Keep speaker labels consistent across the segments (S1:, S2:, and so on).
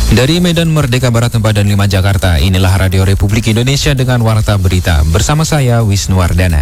S1: Dari Medan Merdeka Barat 4 dan 5 Jakarta, inilah Radio Republik Indonesia dengan Warta Berita. Bersama saya, Wisnuwardana.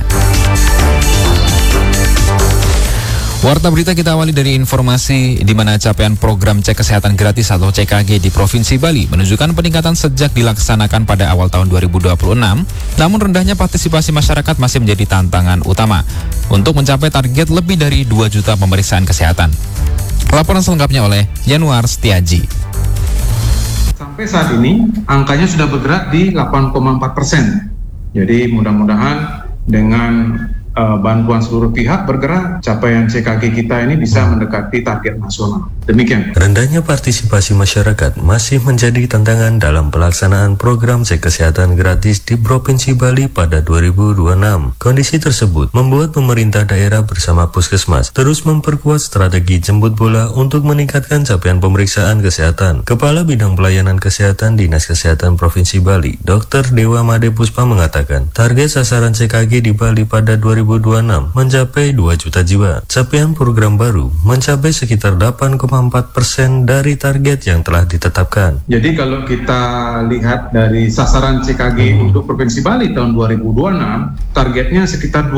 S1: Warta Berita kita awali dari informasi di mana capaian program cek kesehatan gratis atau CKG di Provinsi Bali menunjukkan peningkatan sejak dilaksanakan pada awal tahun 2026, namun rendahnya partisipasi masyarakat masih menjadi tantangan utama untuk mencapai target lebih dari 2 juta pemeriksaan kesehatan. Laporan selengkapnya oleh Januar Setiaji.
S2: Sampai saat ini, angkanya sudah bergerak di 8,4%. Jadi mudah-mudahan dengan bantuan seluruh pihak bergerak, capaian CKG kita ini bisa mendekati target nasional. Demikian.
S3: Rendahnya partisipasi masyarakat masih menjadi tantangan dalam pelaksanaan program cek kesehatan gratis di Provinsi Bali pada 2026. Kondisi tersebut membuat pemerintah daerah bersama Puskesmas terus memperkuat strategi jemput bola untuk meningkatkan capaian pemeriksaan kesehatan. Kepala Bidang Pelayanan Kesehatan Dinas Kesehatan Provinsi Bali, Dr. Dewa Made Puspa mengatakan, target sasaran CKG di Bali pada 2026 mencapai 2 juta jiwa. Capaian program baru mencapai sekitar 8,4% dari target yang telah ditetapkan.
S2: Jadi kalau kita lihat dari sasaran CKG untuk Provinsi Bali tahun 2026, targetnya sekitar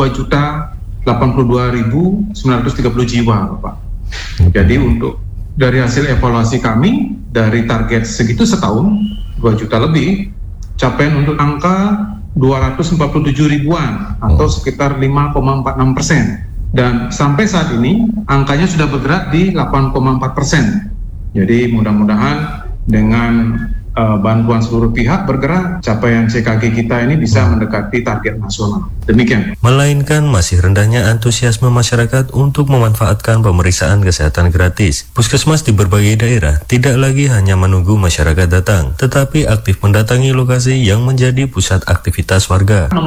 S2: 2.082.930 jiwa, Bapak. Jadi untuk dari hasil evaluasi kami, dari target segitu setahun, 2 juta lebih, capaian untuk angka 247 ribuan atau sekitar 5,46%. Dan sampai saat ini angkanya sudah bergerak di 8,4%. Jadi mudah-mudahan dengan bantuan seluruh pihak bergerak, capaian CKG kita ini bisa mendekati target nasional. Demikian.
S3: Melainkan masih rendahnya antusiasme masyarakat untuk memanfaatkan pemeriksaan kesehatan gratis. Puskesmas di berbagai daerah tidak lagi hanya menunggu masyarakat datang, tetapi aktif mendatangi lokasi yang menjadi pusat aktivitas warga.